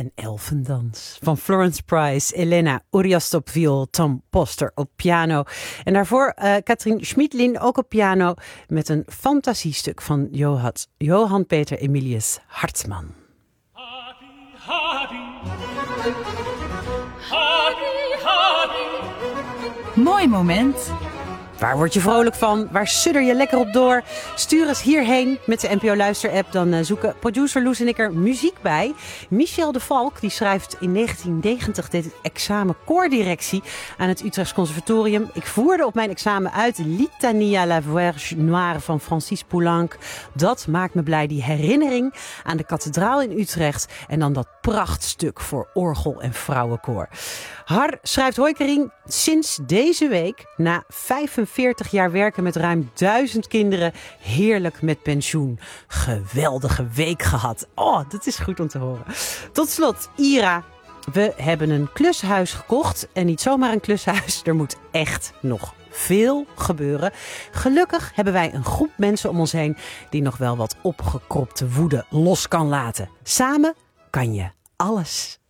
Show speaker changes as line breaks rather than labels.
Een elfendans van Florence Price, Elena Uriast op viool, Tom Poster op piano. En daarvoor Katrien Schmidlin ook op piano met een fantasiestuk van Johann Peter Emilius Hartmann.
Mooi moment.
Waar word je vrolijk van? Waar sudder je lekker op door? Stuur eens hierheen met de NPO Luister-app. Dan zoeken producer Loes en ik er muziek bij. Michel de Valk die schrijft in 1990 dit examen koordirectie aan het Utrechts Conservatorium. Ik voerde op mijn examen uit Litania la Vierge Noire van Francis Poulenc. Dat maakt me blij, die herinnering aan de kathedraal in Utrecht. En dan dat prachtstuk voor orgel en vrouwenkoor. Har schrijft Hoijkering sinds deze week na 45 jaar werken met ruim 1000 kinderen heerlijk met pensioen. Geweldige week gehad. Oh, dat is goed om te horen. Tot slot, Ira. We hebben een klushuis gekocht en niet zomaar een klushuis. Er moet echt nog veel gebeuren. Gelukkig hebben wij een groep mensen om ons heen die nog wel wat opgekropte woede los kan laten. Samen kan je alles.